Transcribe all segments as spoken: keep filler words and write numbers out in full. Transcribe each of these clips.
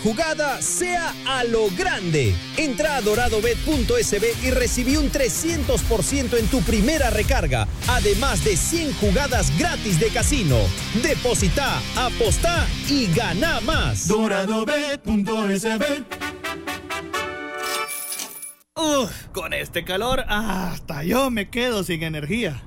jugada sea a lo grande. Entra a doradobet punto es be y recibí un trescientos por ciento en tu primera recarga, además de cien jugadas gratis de casino. Deposita, apostá y gana más. doradobet punto es be. Uf, con este calor hasta yo me quedo sin energía.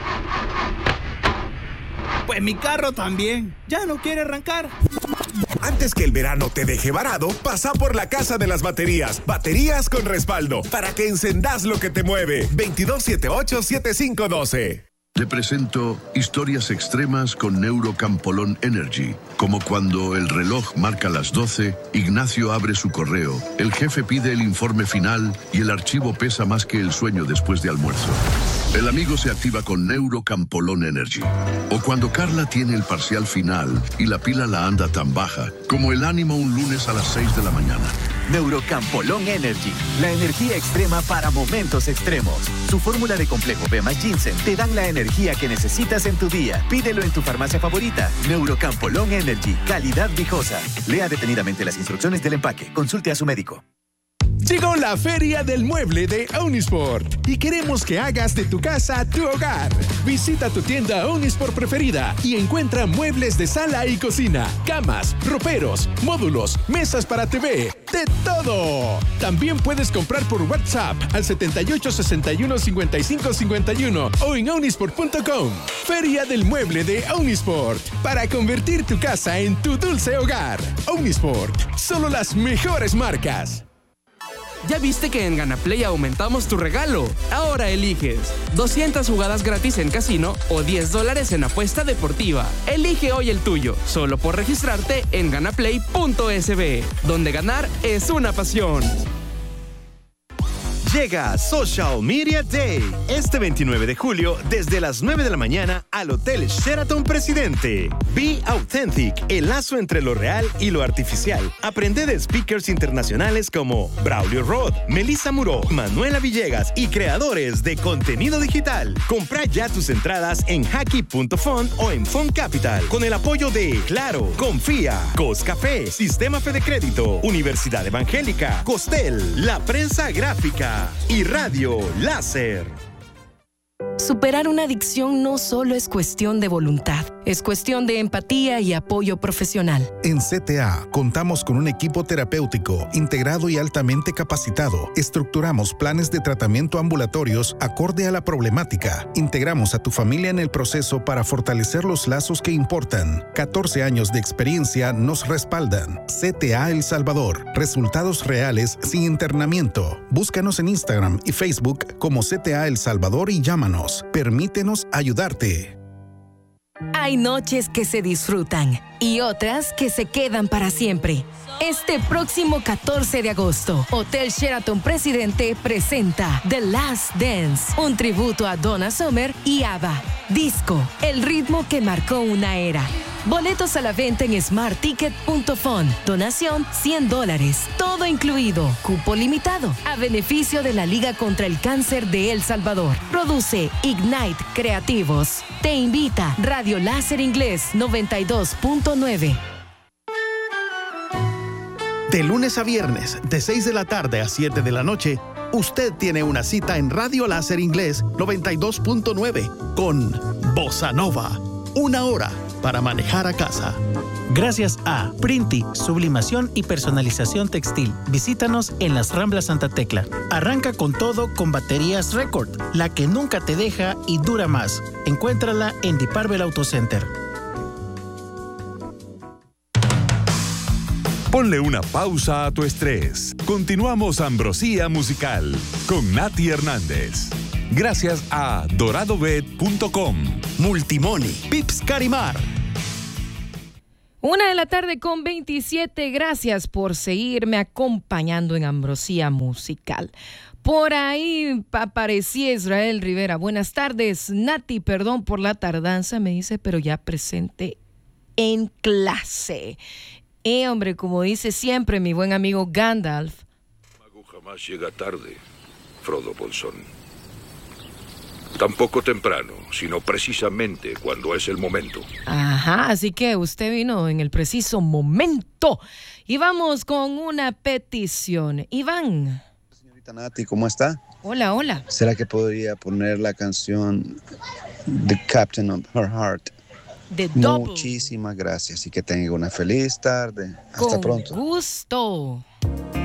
Pues mi carro también, ya no quiere arrancar. Antes que el verano te deje varado, pasa por la Casa de las Baterías. Baterías con respaldo, para que encendás lo que te mueve. veintidós setenta y ocho, setenta y cinco doce. Te presento historias extremas con Neurocampolón Energy. Como cuando el reloj marca las doce, Ignacio abre su correo, el jefe pide el informe final y el archivo pesa más que el sueño después de almuerzo. El amigo se activa con Neurocampolón Energy. O cuando Carla tiene el parcial final y la pila la anda tan baja como el ánimo un lunes a las seis de la mañana. Neurocampolón Energy, la energía extrema para momentos extremos. Su fórmula de complejo B más ginseng te dan la energía que necesitas en tu día. Pídelo en tu farmacia favorita. Neurocampolón Energy, calidad viejosa. Lea detenidamente las instrucciones del empaque. Consulte a su médico. Llegó la Feria del Mueble de Omnisport y queremos que hagas de tu casa tu hogar. Visita tu tienda Omnisport preferida y encuentra muebles de sala y cocina, camas, roperos, módulos, mesas para T V, de todo. También puedes comprar por WhatsApp al setenta y ocho, sesenta y uno, cincuenta y cinco, cincuenta y uno o en omnisport punto com. Feria del Mueble de Omnisport, para convertir tu casa en tu dulce hogar. Omnisport, solo las mejores marcas. ¿Ya viste que en GanaPlay aumentamos tu regalo? Ahora eliges doscientas jugadas gratis en casino o diez dólares en apuesta deportiva. Elige hoy el tuyo, solo por registrarte en ganaplay punto es be, donde ganar es una pasión. Llega Social Media Day este veintinueve de julio desde las nueve de la mañana al Hotel Sheraton Presidente. Be Authentic, el lazo entre lo real y lo artificial. Aprende de speakers internacionales como Braulio Roth, Melissa Muró, Manuela Villegas y creadores de contenido digital. Compra ya tus entradas en hacky punto fund o en Fund Capital con el apoyo de Claro, Confía, Coscafé, Sistema Fede Crédito, Universidad Evangélica, Costel, La Prensa Gráfica y Radio Láser. Superar una adicción no solo es cuestión de voluntad, es cuestión de empatía y apoyo profesional. En C T A contamos con un equipo terapéutico integrado y altamente capacitado. Estructuramos planes de tratamiento ambulatorios acorde a la problemática. Integramos a tu familia en el proceso para fortalecer los lazos que importan. catorce años de experiencia nos respaldan. C T A El Salvador. Resultados reales sin internamiento. Búscanos en Instagram y Facebook como C T A El Salvador y llámanos. Permítenos ayudarte. Hay noches que se disfrutan y otras que se quedan para siempre. Este próximo catorce de agosto, Hotel Sheraton Presidente presenta The Last Dance, un tributo a Donna Summer y ABBA. Disco, el ritmo que marcó una era. Boletos a la venta en smart ticket punto fund. Donación cien dólares. Todo incluido. Cupo limitado. A beneficio de la Liga contra el Cáncer de El Salvador. Produce Ignite Creativos. Te invita Radio Láser Inglés noventa y dos punto nueve. De lunes a viernes, de seis de la tarde a siete de la noche, usted tiene una cita en Radio Láser Inglés noventa y dos punto nueve con Bossa Nova. Una hora para manejar a casa. Gracias a Printi, sublimación y personalización textil. Visítanos en las Ramblas Santa Tecla. Arranca con todo con baterías Record, la que nunca te deja y dura más. Encuéntrala en Diparvel Auto Center. Ponle una pausa a tu estrés. Continuamos Ambrosía Musical con Nati Hernández. Gracias a doradobet punto com, Multimoney, Pips Carimar. Una de la tarde con veintisiete. Gracias por seguirme acompañando en Ambrosía Musical. Por ahí aparecía Israel Rivera. Buenas tardes, Nati. Perdón por la tardanza, me dice, pero ya presente en clase. Eh, hombre, como dice siempre mi buen amigo Gandalf. El mago jamás llega tarde, Frodo Bolsón. Tampoco temprano, sino precisamente cuando es el momento. Ajá, así que usted vino en el preciso momento. Y vamos con una petición. Iván. Señorita Nati, ¿cómo está? Hola, hola. ¿Será que podría poner la canción The Captain of Her Heart? The Double. Muchísimas gracias y que tenga una feliz tarde. Hasta Con pronto. gusto.